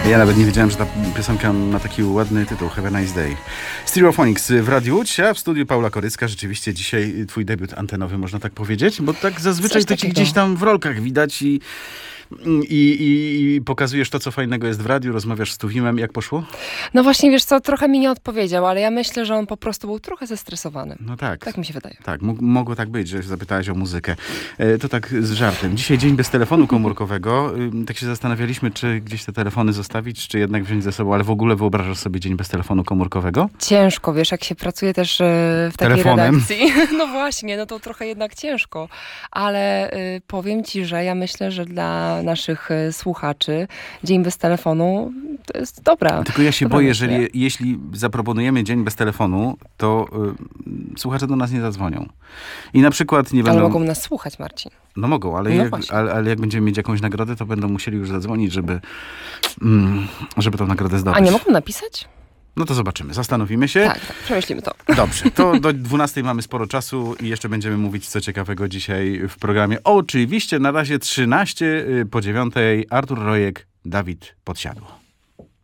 Ja nawet nie wiedziałem, że ta piosenka ma taki ładny tytuł, Have a Nice Day. Stereophonics w Radiu Łódź, a w studiu Paula Korycka. Rzeczywiście dzisiaj twój debiut antenowy, można tak powiedzieć, bo tak zazwyczaj to ci gdzieś tam w rolkach widać i pokazujesz to, co fajnego jest w radiu, rozmawiasz z Tuwimem. Jak poszło? No właśnie, wiesz co, trochę mi nie odpowiedział, ale ja myślę, że on po prostu był trochę zestresowany. No tak. Tak mi się wydaje. Tak, mogło tak być, że zapytałeś o muzykę. To tak z żartem. Dzisiaj dzień bez telefonu komórkowego. Tak się zastanawialiśmy, czy gdzieś te telefony zostawić, czy jednak wziąć ze sobą, ale w ogóle wyobrażasz sobie dzień bez telefonu komórkowego? Ciężko, wiesz, jak się pracuje też w takiej Telefonem. redakcji. No właśnie, no to trochę jednak ciężko. Ale powiem ci, że ja myślę, że dla naszych słuchaczy dzień bez telefonu to jest dobra. Tylko ja się dobra boję, myśl, że nie? jeśli zaproponujemy dzień bez telefonu, to słuchacze do nas nie zadzwonią. I na przykład nie Ale będą... mogą nas słuchać, Marcin. No mogą, ale, No właśnie. ale jak będziemy mieć jakąś nagrodę, to będą musieli już zadzwonić, żeby tą nagrodę zdobyć. A nie mogą napisać? No to zobaczymy, zastanowimy się. Tak, przemyślimy to. Dobrze, to do 12 mamy sporo czasu i jeszcze będziemy mówić co ciekawego dzisiaj w programie. Oczywiście na razie 13 po 9 Artur Rojek, Dawid Podsiadło.